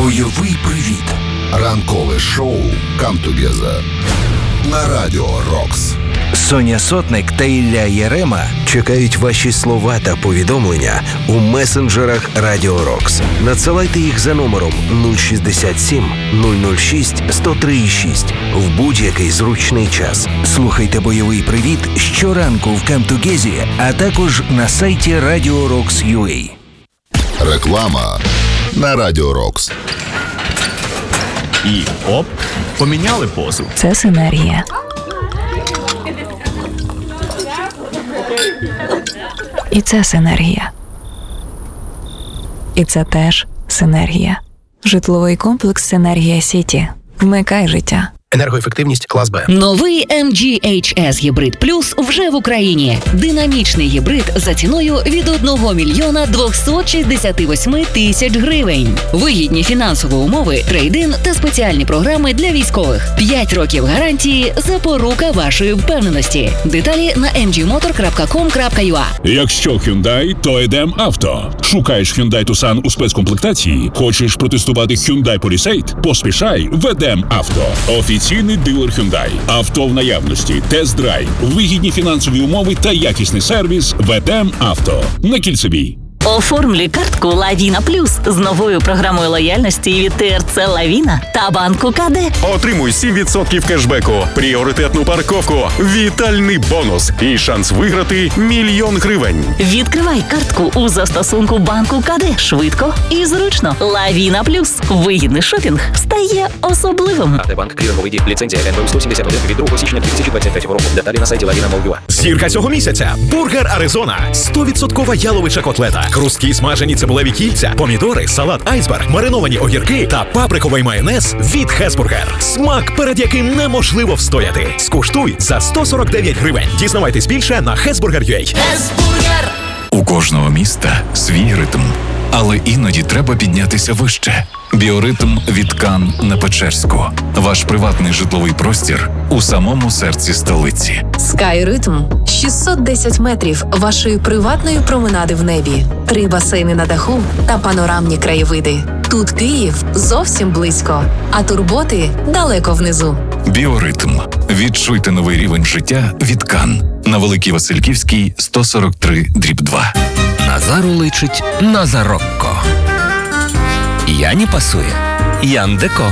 Бойовий привіт. Ранкове шоу «Come Together» на Радіо Рокс. Соня Сотник та Ілля Єрема чекають ваші слова та повідомлення у месенджерах Радіо Рокс. Надсилайте їх за номером 067 006 1036 в будь-який зручний час. Слухайте «Бойовий привіт» щоранку в «Come Together», а також на сайті Radio Rocks.ua. Реклама на Радіо Рокс. І оп, поміняли позу. Це синергія. І це синергія. І це теж синергія. Житловий комплекс «Синергія Сіті». Вмикай життя. Енергоефективність клас Б. Новий MG HS Гібрид Плюс вже в Україні. Динамічний гібрид за ціною від 1 мільйона 268 тисяч гривень. Вигідні фінансові умови, трейд-ін та спеціальні програми для військових. 5 років гарантії – запорука вашої впевненості. Деталі на mgmotor.com.ua. Якщо Hyundai, то йдем авто. Шукаєш Hyundai Tucson у спецкомплектації? Хочеш протестувати Hyundai Palisade? Поспішай, ведем авто. Офіційний дилер Hyundai. Авто в наявності, тест-драйв, вигідні фінансові умови та якісний сервіс. Ведем авто. На Кільцевій. Оформлюй картку «Лавіна Плюс» з новою програмою лояльності від ТРЦ «Лавіна» та банку КД. Отримуй 7% кешбеку, пріоритетну парковку, вітальний бонус і шанс виграти 1 000 000 гривень. Відкривай картку у застосунку банку КД. Швидко і зручно. «Лавіна Плюс». Вигідний шопінг стає особливим. АТ Банк, кліринговий дій, ліцензія НБУ 171 від 2 січня 2023 року. Деталі на сайті lavina.mol.ua. Зірка цього місяця – бургер Аризона. 100% яловича котлета. Хрусткі смажені цибулеві кільця, помідори, салат айсберг, мариновані огірки та паприковий майонез від Хесбургер. Смак, перед яким неможливо встояти. Скуштуй за 149 гривень. Дізнавайтесь більше на Hesburger.ua. У кожного міста свій ритм. Але іноді треба піднятися вище. Біоритм від Кан на Печерську. Ваш приватний житловий простір у самому серці столиці. Скайритм – 610 метрів вашої приватної променади в небі. 3 басейни на даху та панорамні краєвиди. Тут Київ зовсім близько, а турботи далеко внизу. Біоритм. Відчуйте новий рівень життя від Кан. На Великій Васильківській, 143/2. Назару личить Назарокко. Яні пасує Ян Деко.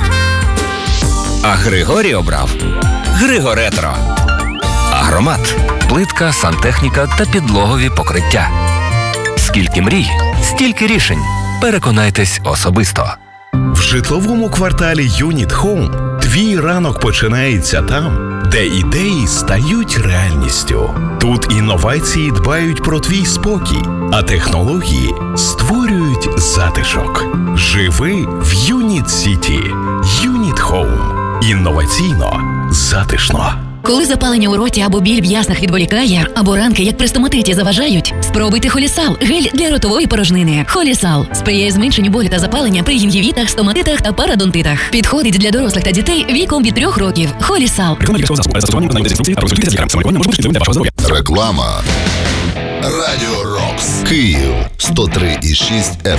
А Григорій обрав Григоретро. Агромат. Плитка, сантехніка та підлогові покриття. Скільки мрій, стільки рішень. Переконайтесь особисто. В житловому кварталі Юніт Хоум твій ранок починається там, де ідеї стають реальністю. Тут інновації дбають про твій спокій, а технології створюють затишок. Живи в Юніт Сіті. Юніт Хоум. Інноваційно, затишно. Коли запалення у роті або біль в яснах відволікає, або ранки, як при стоматиті, заважають, спробуйте Холісал – гель для ротової порожнини. Холісал сприяє зменшенню болю та запалення при гінгівітах, стоматитах та парадонтитах. Підходить для дорослих та дітей віком від 3 років. Холісал. Реклама. Радіо Рокс. Київ 103,6 FM.